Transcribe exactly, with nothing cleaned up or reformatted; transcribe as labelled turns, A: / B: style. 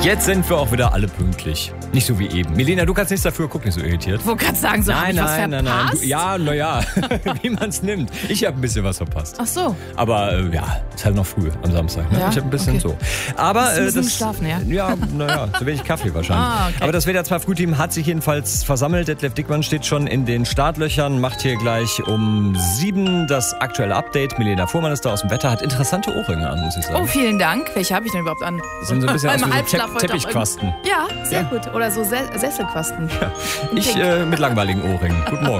A: Jetzt sind wir auch wieder alle pünktlich. Nicht so wie eben. Milena, du kannst nichts dafür, guck nicht so irritiert.
B: Wo kannst du sagen, so
A: nein,
B: hab ich was
A: nein, nein, nein,
B: verpasst?
A: Du, ja, naja, wie man es nimmt. Ich habe ein bisschen was verpasst.
B: Ach so.
A: Aber äh, ja, ist halt noch früh am Samstag. Ne?
B: Ja?
A: Ich habe ein bisschen
B: Okay.
A: so. Aber
B: Hast du ein
A: äh,
B: bisschen
A: das
B: geschlafen, ja?
A: Ja, naja, zu wenig Kaffee wahrscheinlich.
B: Ah, okay.
A: Aber das W D R zwei Frühteam hat sich jedenfalls versammelt. Detlef Dickmann steht schon in den Startlöchern, macht hier gleich um sieben das aktuelle Update. Milena Fuhrmann ist da aus dem Wetter, hat interessante Ohrringe an, muss ich sagen.
B: Oh, vielen Dank. Welche habe ich denn überhaupt an?
A: Sind so ein bisschen aus
B: Beim
A: wie so
B: Halbschlaf
A: Tepp-
B: heute
A: Teppichquasten.
B: auch. Ja, sehr
A: Ja.
B: gut. Oder so Se- Sesselquasten.
A: Ich
B: Pink.
A: äh, mit langweiligen Ohrringen. Guten Morgen.